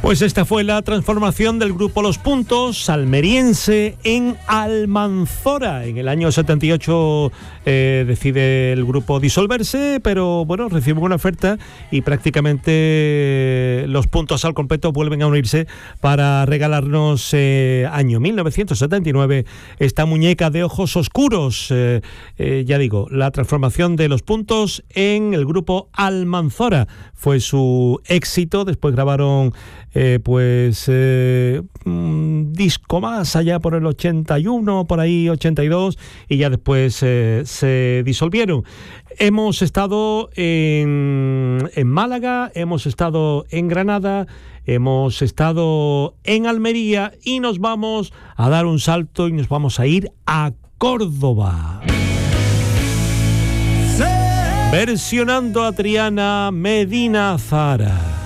Pues esta fue la transformación del grupo Los Puntos almeriense en Almanzora. En el año 78 decide el grupo disolverse, pero bueno, reciben una oferta y prácticamente Los Puntos al completo vuelven a unirse para regalarnos año 1979 esta muñeca de ojos oscuros. Ya digo, la transformación de Los Puntos en el grupo Almanzora fue su éxito. Después grabaron un disco más allá por el 81, por ahí 82, y ya después se disolvieron. Hemos estado en Málaga, hemos estado en Granada, hemos estado en Almería y nos vamos a dar un salto y nos vamos a ir a Córdoba. Versionando a Triana Medina Zara.